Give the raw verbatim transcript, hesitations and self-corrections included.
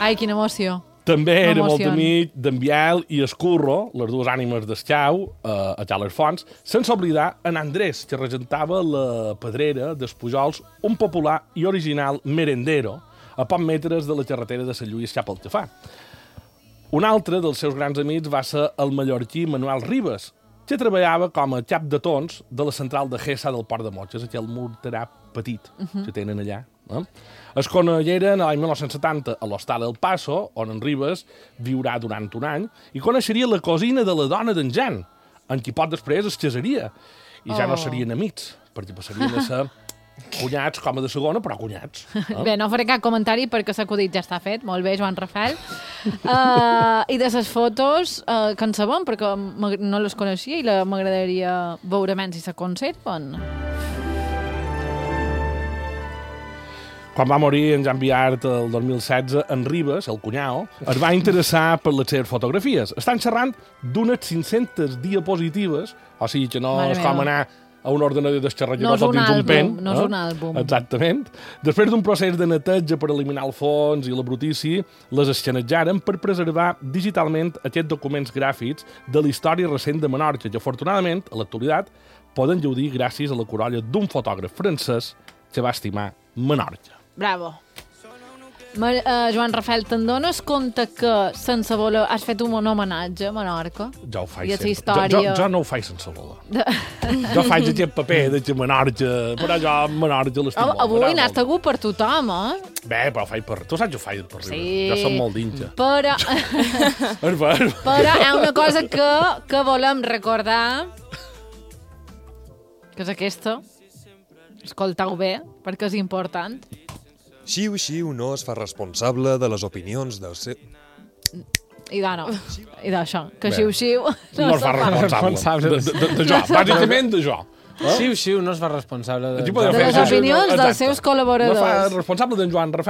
Ai, quina emoció. També era molt M'emociona. amic d'en Biel i Escurro, les dues ànimes d'Escau, eh, a Xales Fonts, sense oblidar en Andrés, que regentava la Pedrera dels Pujols, un popular i original merendero a pocs metres de la carretera de Sant Lluís cap al Tafà. Un altre dels seus grans amics va ser el mallorquí Manuel Ribes, que treballava com a cap de tons de la central de Gessa del Port de Motxes, aquell morterà petit uh -huh. que tenen allà. Eh? Es coneixeren l'any mil nou-cents setanta a l'Hostal El Paso, on en Ribes viurà durant un any, i coneixeria la cosina de la dona d'en Jan, en qui poc després es casaria. I ja oh. no serien amics, perquè passarien a ser cunyats com a de segona, però cunyats. Eh? Bé, no faré cap comentari perquè l'acudit ja està fet. Molt bé, Joan Rafael. Uh, I de les fotos, uh, que en sabem, perquè no les coneixia i m'agradaria veure menys si se conserven. Quan va morir en Jan Viart el dos mil setze, en Ribes, el cunyau, es va interessar per les seves fotografies. Estan xerrant d'unes cinc-centes diapositives, o sigui que no Mare és com meva. anar a un ordenador d'esxerrar No és tot un dins un àlbum, pen. no és eh? un àlbum. Exactament. Després d'un procés de neteja per eliminar el fons i la brutícia, les escenejaren per preservar digitalment aquests documents gràfics de la història recent de Menorca, que afortunadament, a l'actualitat, poden gaudir gràcies a la corolla d'un fotògraf francès que va estimar Menorca. Bravo. Mar uh, Joan Rafael, te'n dones compte que sense voler has fet un homenatge a Menorca? Jo ho faig I sempre. història... Jo, jo, jo no ho faig sense voler. Jo faig aquest paper de que Menorca, però jo Menorca l'estim molt. Avui n'has tegut per tothom, eh? Bé, però ho faig per... Tu saps que ho faig per riure. Sí. Jo som molt d'inja. Però... Per favor. Però hi ha una cosa que, que volem recordar, que és aquesta. Escoltau bé, perquè és important. Xiu Xiu no es fa responsable de les opinions del seu... I de no. I d'això. Que Bé. xiu xiu No, no es fa responsable. De, de, de, de jo, bàsicament de jo. Eh? Xiu Xiu no es fa responsable de... Aquí podem De fer les això. opinions dels Exacte. seus col·laboradors. No fa responsable d'en Joan Rafael.